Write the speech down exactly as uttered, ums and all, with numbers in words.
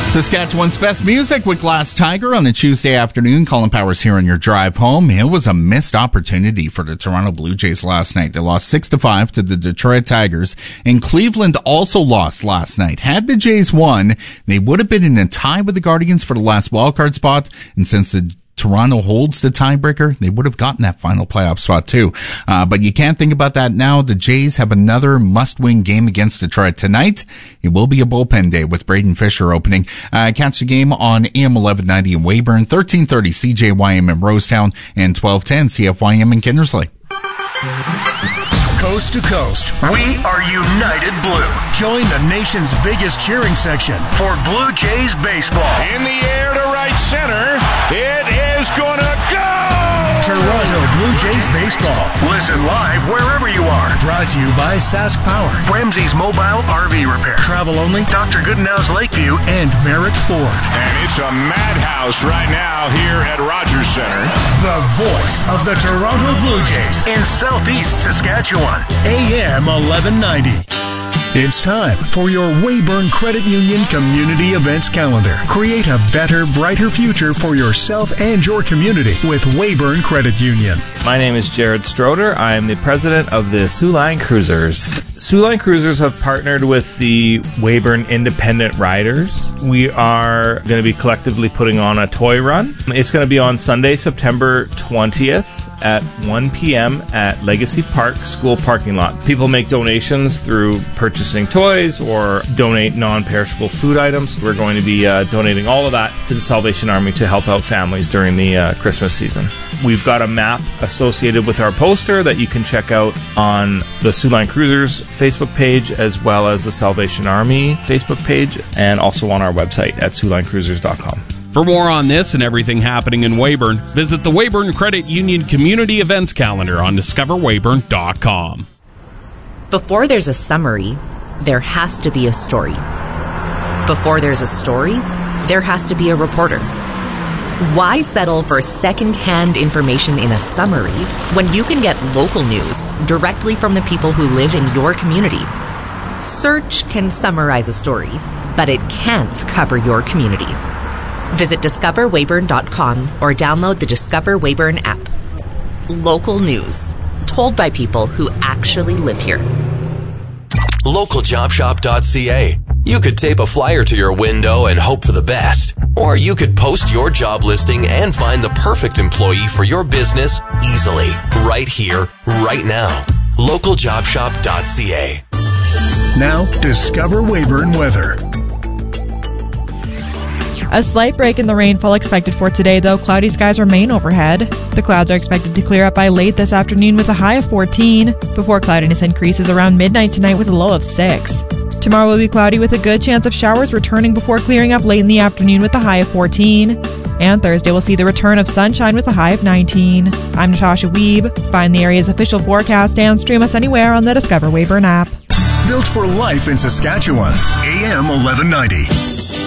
Saskatchewan's best music with Glass Tiger on a Tuesday afternoon. Colin Powers here on your drive home. It was a missed opportunity for the Toronto Blue Jays last night. They lost six to five to the Detroit Tigers, and Cleveland also lost last night. Had the Jays won, they would have been in a tie with the Guardians for the last wildcard spot, and since the Toronto holds the tiebreaker, they would have gotten that final playoff spot too. Uh, but you can't think about that now. The Jays have another must-win game against Detroit tonight. It will be a bullpen day with Braden Fisher opening. Uh, catch the game on A M eleven ninety in Weyburn, thirteen thirty C J Y M in Rosetown, and twelve ten C F Y M in Kindersley. Coast to coast, we are United Blue. Join the nation's biggest cheering section for Blue Jays baseball. In the air to right center, it is gonna go! Toronto Blue Jays baseball. Listen live wherever you are. Brought to you by Sask Power, Ramsey's Mobile R V Repair, Travel Only, Doctor Goodenow's Lakeview, and Merritt Ford. And it's a madhouse right now here at Rogers Center. The voice of the Toronto Blue Jays in Southeast Saskatchewan. A M eleven ninety. It's time for your Weyburn Credit Union Community Events Calendar. Create a better, brighter future for yourself and your community with Weyburn Credit Union. My name is Jared Stroder. I am the president of the Soo Line Cruisers. Soo Line Cruisers have partnered with the Weyburn Independent Riders. We are going to be collectively putting on a toy run. It's going to be on Sunday, September twentieth at one p.m. at Legacy Park School parking lot. People make donations through purchasing toys or donate non-perishable food items. We're going to be uh, donating all of that to the Salvation Army to help out families during the uh, Christmas season. We've got a map associated with our poster that you can check out on the Soo Line Cruisers Facebook page, as well as the Salvation Army Facebook page, and also on our website at soo line cruisers dot com. For more on this and everything happening in Weyburn, visit the Weyburn Credit Union Community Events Calendar on discover weyburn dot com. Before there's a summary, there has to be a story. Before there's a story, there has to be a reporter. Why settle for second-hand information in a summary when you can get local news directly from the people who live in your community? Search can summarize a story, but it can't cover your community. Visit discover weyburn dot com or download the Discover Weyburn app. Local news, told by people who actually live here. local job shop dot c a. You could tape a flyer to your window and hope for the best. Or you could post your job listing and find the perfect employee for your business easily, right here, right now. local job shop dot c a. Now, Discover Weyburn weather. A slight break in the rainfall expected for today, though cloudy skies remain overhead. The clouds are expected to clear up by late this afternoon with a high of fourteen, before cloudiness increases around midnight tonight with a low of six. Tomorrow will be cloudy with a good chance of showers returning before clearing up late in the afternoon with a high of fourteen. And Thursday will see the return of sunshine with a high of nineteen. I'm Natasha Weeb. Find the area's official forecast and stream us anywhere on the Discover Weyburn app. Built for life in Saskatchewan. A M eleven ninety.